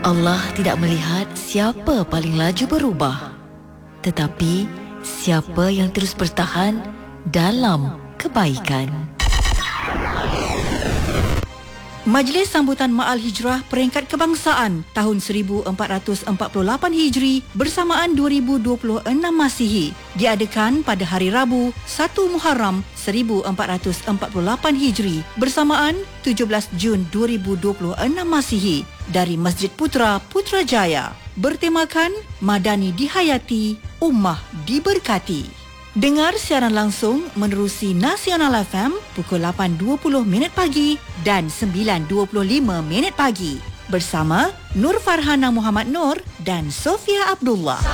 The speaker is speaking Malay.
Allah tidak melihat siapa paling laju berubah, tetapi siapa yang terus bertahan dalam kebaikan. Majlis Sambutan Ma'al Hijrah Peringkat Kebangsaan tahun 1448 Hijri bersamaan 2026 Masihi diadakan pada hari Rabu 1 Muharram 1448 Hijri bersamaan 17 Jun 2026 Masihi dari Masjid Putra Putrajaya bertemakan Madani Dihayati, Ummah Diberkati. Dengar siaran langsung menerusi Nasional FM pukul 8.20 pagi dan 9.25 pagi bersama Nur Farhana Muhammad Nur dan Sofia Abdullah.